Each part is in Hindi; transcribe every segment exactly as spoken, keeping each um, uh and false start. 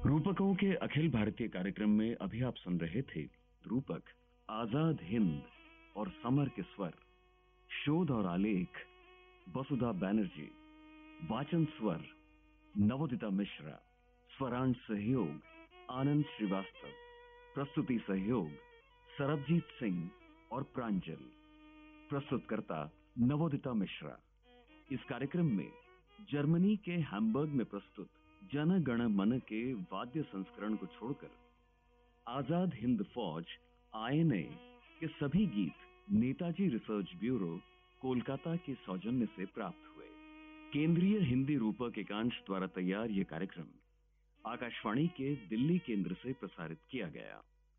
रूपकों के अखिल भारतीय कार्यक्रम में अभी आप सुन रहे थे रूपक आजाद हिंद और समर के स्वर, शोध और आलेख वसुधा बैनर्जी, वाचन स्वर नवोदिता मिश्रा, स्वरांश सहयोग आनंद श्रीवास्तव, प्रस्तुति सहयोग सरबजीत सिंह और प्रांजल, प्रस्तुतकर्ता नवोदिता मिश्रा। इस कार्यक्रम में जर्मनी के हैम्बर्ग में प्रस्तुत जन गण मन के वाद्य संस्करण को छोड़कर आजाद हिंद फौज आईएनए के सभी गीत नेताजी रिसर्च ब्यूरो कोलकाता के सौजन्य से प्राप्त हुए। केंद्रीय हिंदी रूपक एकांश द्वारा तैयार यह कार्यक्रम आकाशवाणी के दिल्ली केंद्र से प्रसारित किया गया।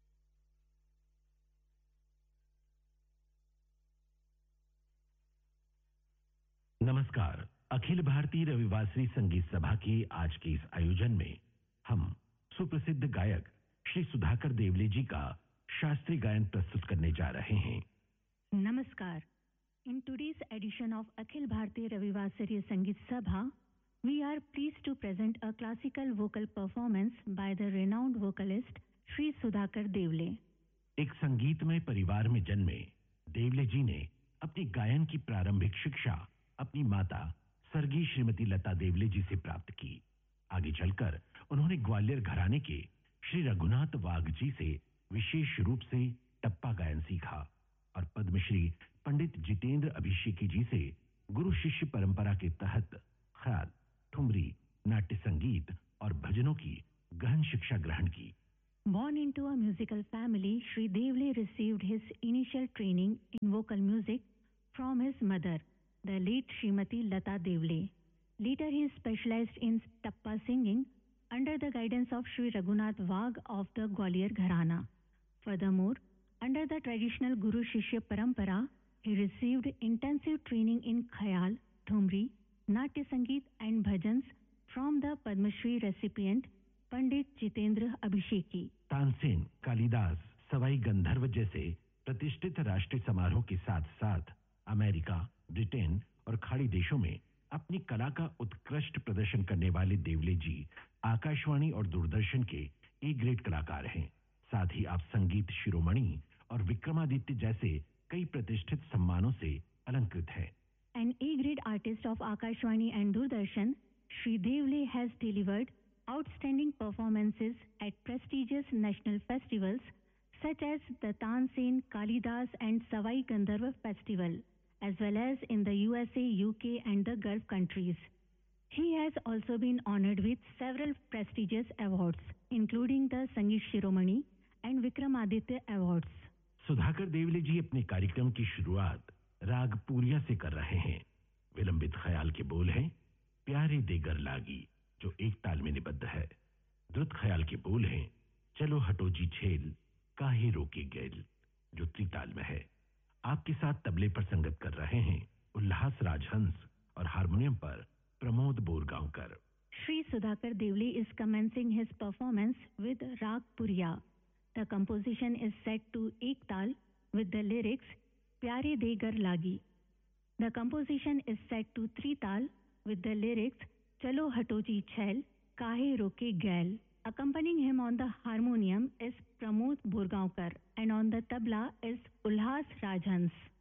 नमस्कार। अखिल भारतीय रविवासरी संगीत सभा के आज के इस आयोजन में हम सुप्रसिद्ध गायक श्री सुधाकर देवले जी का शास्त्रीय गायन प्रस्तुत करने जा रहे हैं। नमस्कार। In today's edition of Akhil Bharatiya Ravivasariya Sangeet Sabha, we are pleased to present a classical vocal performance by the renowned vocalist Shri Sudhakar Devle. एक संगीतमय परिवार में जन्मे देवले जी ने अपनी गायन की प्रारंभिक शिक्षा अपनी माता स्वर्गीय श्रीमती लता देवले जी से प्राप्त की। आगे चलकर उन्होंने ग्वालियर घराने के श्री रघुनाथ वाघ जी से विशेष रूप से टप्पा गायन सीखा और पद्मश्री पंडित जितेंद्र अभिषेकी जी से गुरु शिष्य परंपरा के तहत ख्याल, ठुमरी, नाट्य संगीत और भजनों की गहन शिक्षा ग्रहण की। Born into a musical family, Shri Devle received his initial training in vocal music from his mother, the late Srimati Lata Devle. Later he specialized in tappa singing under the guidance of Shri Raghunath Vagh of the Gwalior Gharana. Furthermore, under the traditional Guru Shishya Parampara, he received intensive training in Khayal, Thumri, Natya Sangeet and Bhajans from the Padma Shri recipient पंडित जितेंद्र अभिषेकी। तानसेन, कालिदास, सवाई गंधर्व जैसे प्रतिष्ठित राष्ट्रीय समारोह के साथ साथ अमेरिका, ब्रिटेन और खाड़ी देशों में अपनी कला का उत्कृष्ट प्रदर्शन करने वाले देवले जी आकाशवाणी और दूरदर्शन के ए ग्रेड कलाकार हैं। साथ ही आप संगीत शिरोमणि और विक्रमादित्य जैसे कई प्रतिष्ठित सम्मानों से अलंकृत हैं। An A grade artist of Akashvani and Doordarshan, Shri Devle has delivered outstanding performances at prestigious national festivals such as the Tansen, Kalidas and Savai Gandharva Festival, as well as in the U S A, U K and the Gulf countries. He has also been honored with several prestigious awards, including the Sangeet Shiromani and Vikramaditya Awards. Sudhakar देवले जी अपने कार्यक्रम की शुरुआत राग पूरिया से कर रहे हैं। विलंबित ख्याल के बोल हैं प्यारे देगर लागी, जो एक ताल में निबद्ध है। द्रुत ख्याल के बोल हैं चलो हटो जी छेल, काहे रोके गैल, जो त्रिताल में है। आपके साथ तबले पर संगत कर रहे हैं उल्लास राजहंस और हारमोनियम पर Pramod Borgaonkar. Shri Sudhakar Devle is commencing his performance with Rag Puriya. The composition is set to Ek Tal with the lyrics Pyare Degar Lagi. The composition is set to Tri Tal with the lyrics Chalo Hato Ji Chhail, Kahe Roke Gail. Accompanying him on the harmonium is Pramod Borgaonkar and on the tabla is Ulhas Rajhans.